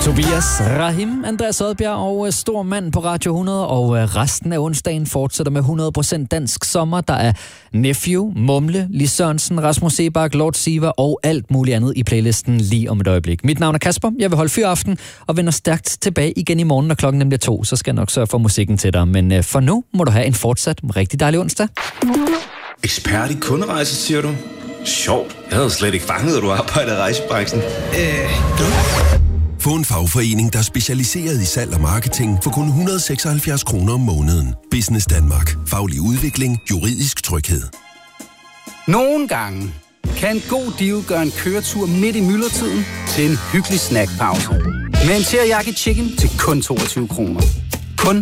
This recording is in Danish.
Tobias Rahim, Andreas Odbjerg og Stor Mand på Radio 100, og resten af onsdagen fortsætter med 100% dansk sommer. Der er Nephew, Mumle, Lis Sørensen, Rasmus Sebak, Lord Siva og alt muligt andet i playlisten lige om et øjeblik. Mit navn er Kasper, jeg vil holde fyraften og vender stærkt tilbage igen i morgen, når klokken nemlig er 2, så skal jeg nok sørge for musikken til dig. Men for nu må du have en fortsat rigtig dejlig onsdag. Ekspert i kunderejser, siger du? Sjovt. Jeg havde slet ikke fanget, at du arbejder i rejsebranchen. Få en fagforening, der er specialiseret i salg og marketing for kun 176 kroner om måneden. Business Danmark. Faglig udvikling. Juridisk tryghed. Nogle gange kan en god deal gøre en køretur midt i myldretiden til en hyggelig snackpause. Med en teriyaki chicken til kun 22 kroner.